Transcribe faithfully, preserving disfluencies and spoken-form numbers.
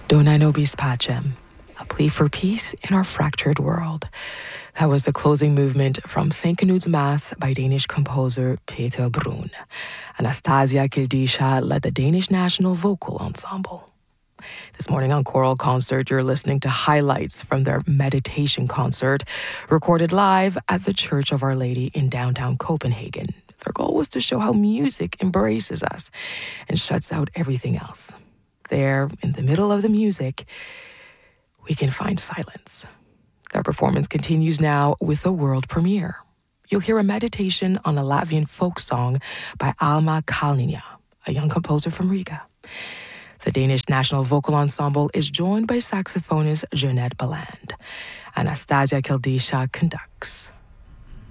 Dona nobis pacem, a plea for peace in our fractured world. That was the closing movement from Saint Canut's Mass by Danish composer Peter Bruun. Anastasia Kildisha led the Danish National Vocal Ensemble. This morning on Choral Concert, you're listening to highlights from their meditation concert, recorded live at the Church of Our Lady in downtown Copenhagen. Their goal was to show how music embraces us and shuts out everything else. There, in the middle of the music, we can find silence. Their performance continues now with a world premiere. You'll hear a meditation on a Latvian folk song by Alma Kalniņa, a young composer from Riga. The Danish National Vocal Ensemble is joined by saxophonist Jeanette Balland. Anastasia Kildisha conducts.